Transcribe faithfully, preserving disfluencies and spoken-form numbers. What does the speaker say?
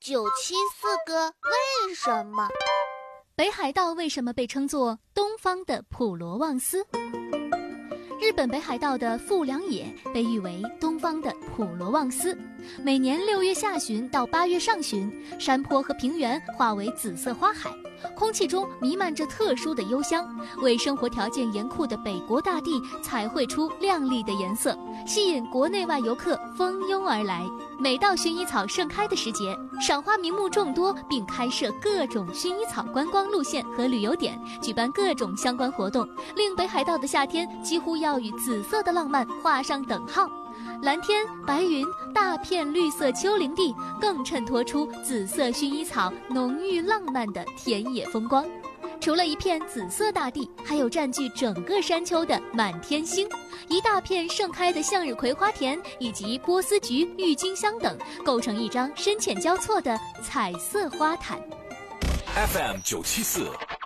九七四个为什么？ 北海道为什么被称作东方的普罗旺斯？日本北海道的富良野被誉为东方的普罗旺斯。每年六月下旬到八月上旬，山坡和平原化为紫色花海，空气中弥漫着特殊的幽香，为生活条件严酷的北国大地彩绘出亮丽的颜色，吸引国内外游客蜂拥而来。每到薰衣草盛开的时节，赏花名目众多，并开设各种薰衣草观光路线和旅游点，举办各种相关活动，令北海道的夏天几乎要与紫色的浪漫画上等号。蓝天白云，大片绿色丘陵地，更衬托出紫色薰衣草浓郁浪漫的田野风光。除了一片紫色大地，还有占据整个山丘的满天星，一大片盛开的向日葵花田，以及波斯菊、郁金香等，构成一张深浅交错的彩色花毯。 F M 九七四